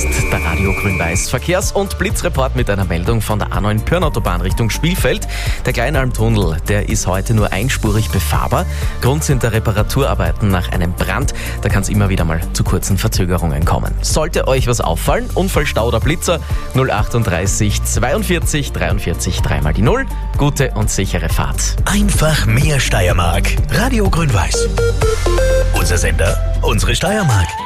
ist der Radio Grün-Weiß Verkehrs- und Blitzreport mit einer Meldung von der A9 Pörnautobahn Richtung Spielfeld. Der Kleinalmtunnel, der ist heute nur einspurig befahrbar. Grund sind der Reparaturarbeiten nach einem Brand. Da kann es immer wieder mal zu kurzen Verzögerungen kommen. Sollte euch was auffallen, Unfallstau oder Blitzer, 038 42 43 3 die 0. Gute und sichere Fahrt. Einfach mehr Steiermark. Radio Grün-Weiß. Unser Sender, unsere Steiermark.